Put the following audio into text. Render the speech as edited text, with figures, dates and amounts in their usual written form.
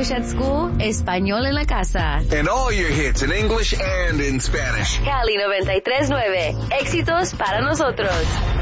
English at School, Español en la Casa. And all your hits in English and in Spanish. Cali 93.9, éxitos para nosotros.